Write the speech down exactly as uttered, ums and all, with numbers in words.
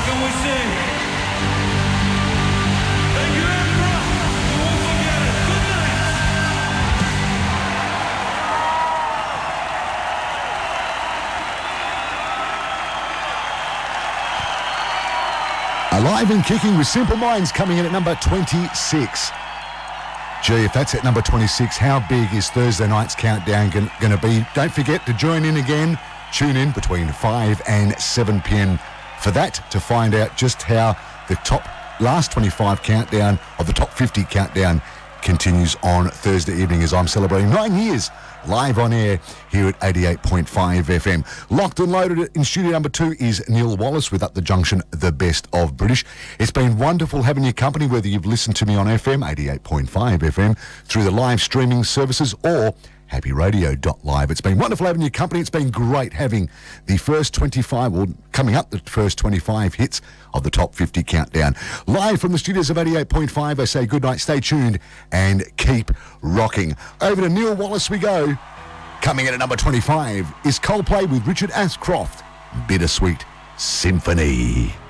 What can we say? Thank you, Emperor. We won't forget it. Good night. Alive and Kicking with Simple Minds coming in at number twenty-six. Gee, if that's at number twenty-six, how big is Thursday night's countdown going to be? Don't forget to join in again. Tune in between five and seven p.m. for that to find out just how the top last twenty-five countdown of the top fifty countdown continues on Thursday evening as I'm celebrating nine years live on air here at eighty-eight point five F M. Locked and loaded in studio number two is Neil Wallace with Up the Junction, the best of British. It's been wonderful having your company, whether you've listened to me on F M, eighty-eight point five F M, through the live streaming services or happy radio dot live. It's been wonderful having your company. It's been great having the first twenty-five, or coming up the first twenty-five hits of the top fifty countdown. Live from the studios of eighty-eight point five, I say good night, stay tuned, and keep rocking. Over to Neil Wallace we go. Coming in at number twenty-five is Coldplay with Richard Ashcroft, Bittersweet Symphony.